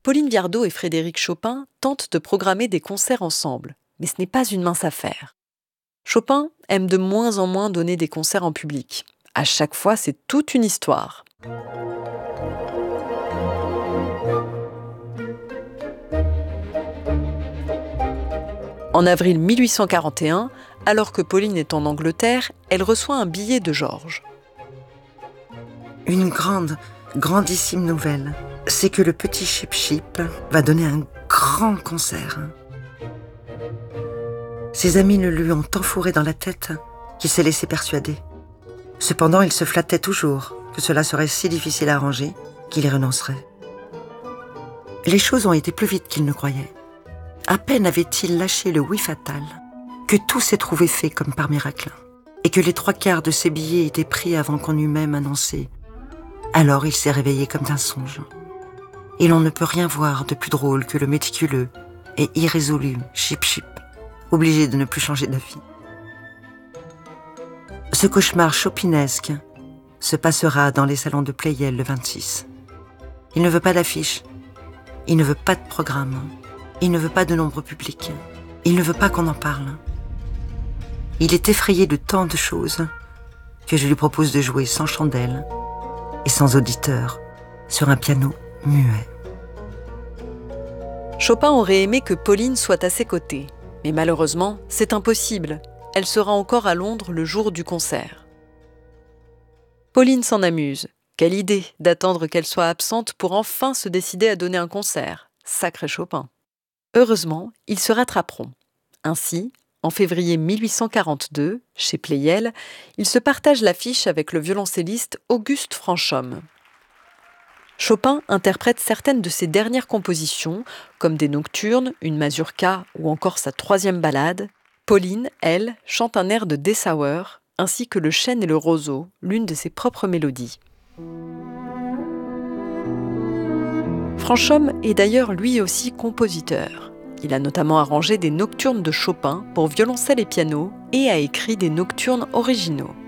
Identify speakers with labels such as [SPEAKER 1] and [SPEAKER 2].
[SPEAKER 1] Pauline Viardot et Frédéric Chopin tentent de programmer des concerts ensemble, mais ce n'est pas une mince affaire. Chopin aime de moins en moins donner des concerts en public. À chaque fois, c'est toute une histoire. En avril 1841, alors que Pauline est en Angleterre, elle reçoit un billet de Georges.
[SPEAKER 2] Une grandissime nouvelle, c'est que le petit Chip Chip va donner un grand concert. Ses amis le lui ont enfourré dans la tête qu'il s'est laissé persuader. Cependant, il se flattait toujours que cela serait si difficile à arranger qu'il y renoncerait. Les choses ont été plus vite qu'il ne croyait. À peine avait-il lâché le oui fatal que tout s'est trouvé fait comme par miracle et que les 3/4 de ses billets étaient pris avant qu'on eût même annoncé. Alors il s'est réveillé comme d'un songe. Et l'on ne peut rien voir de plus drôle que le méticuleux et irrésolu Chip Chip, obligé de ne plus changer d'avis. Ce cauchemar chopinesque se passera dans les salons de Pleyel le 26. Il ne veut pas d'affiche, il ne veut pas de programme, il ne veut pas de nombre public, il ne veut pas qu'on en parle. Il est effrayé de tant de choses que je lui propose de jouer sans chandelle et sans auditeur sur un piano muet.
[SPEAKER 1] Chopin aurait aimé que Pauline soit à ses côtés, mais malheureusement, c'est impossible. Elle sera encore à Londres le jour du concert. Pauline s'en amuse. Quelle idée d'attendre qu'elle soit absente pour enfin se décider à donner un concert. Sacré Chopin. Heureusement, ils se rattraperont. Ainsi, en février 1842, chez Pleyel, il se partage l'affiche avec le violoncelliste Auguste Franchomme. Chopin interprète certaines de ses dernières compositions, comme des nocturnes, une mazurka ou encore sa 3e ballade. Pauline, elle, chante un air de Dessauer, ainsi que le chêne et le roseau, l'une de ses propres mélodies. Franchomme est d'ailleurs lui aussi compositeur. Il a notamment arrangé des nocturnes de Chopin pour violoncelle et piano et a écrit des nocturnes originaux.